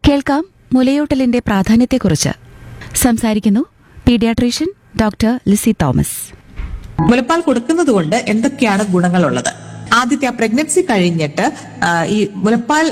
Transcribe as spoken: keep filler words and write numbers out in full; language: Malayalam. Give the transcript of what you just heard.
കേൾക്കാം മുലയൂട്ടലിന്റെ പ്രാധാന്യത്തെക്കുറിച്ച്. സംസാരിക്കുന്നു പീഡിയാട്രീഷ്യൻ ഡോക്ടർ ലിസി തോമസ്. മുലപ്പാൽ കൊടുക്കുന്നത് കൊണ്ട് എന്തൊക്കെയാണ് ഗുണങ്ങളുള്ളത്? ആദ്യത്തെ ആ പ്രഗ്നൻസി കഴിഞ്ഞിട്ട് ആ, ഈ മുലപ്പാൽ